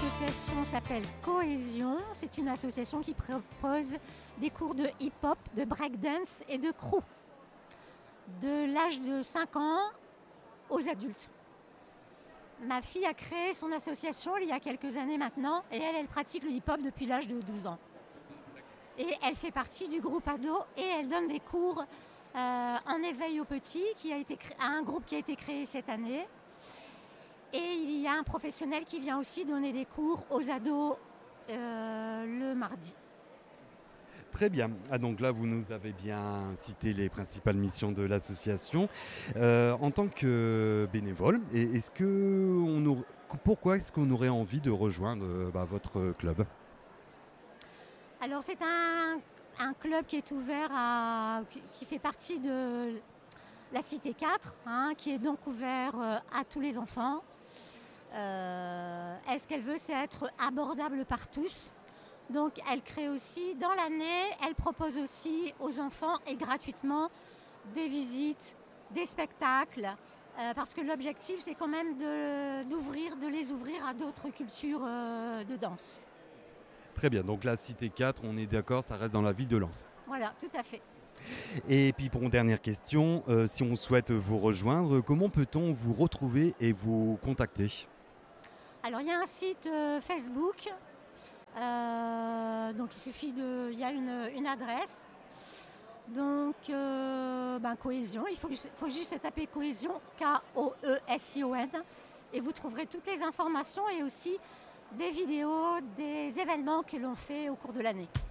l'association s'appelle Cohésion. C'est une association qui propose des cours de hip-hop, de breakdance et de crew. De l'âge de 5 ans aux adultes. Ma fille a créé son association il y a quelques années maintenant et elle pratique le hip-hop depuis l'âge de 12 ans. Et elle fait partie du groupe ado et elle donne des cours en éveil aux petits, un groupe qui a été créé cette année. Et il y a un professionnel qui vient aussi donner des cours aux ados le mardi. Très bien. Ah, donc là, vous nous avez bien cité les principales missions de l'association. En tant que bénévole, pourquoi est-ce qu'on aurait envie de rejoindre votre club ? Alors c'est un club qui est ouvert qui fait partie de la Cité 4, qui est donc ouvert à tous les enfants. Ce qu'elle veut, c'est être abordable par tous. Donc elle crée aussi, dans l'année, elle propose aussi aux enfants et gratuitement des visites, des spectacles, parce que l'objectif c'est quand même de les ouvrir à d'autres cultures de danse. Très bien, donc la Cité 4, on est d'accord, ça reste dans la ville de Lens. Voilà, tout à fait. Et puis pour une dernière question, si on souhaite vous rejoindre, comment peut-on vous retrouver et vous contacter ? Alors il y a un site Facebook. Donc il y a une adresse. Donc Cohésion, il faut juste taper Cohésion, Koesion, et vous trouverez toutes les informations et aussi des vidéos, des événements que l'on fait au cours de l'année.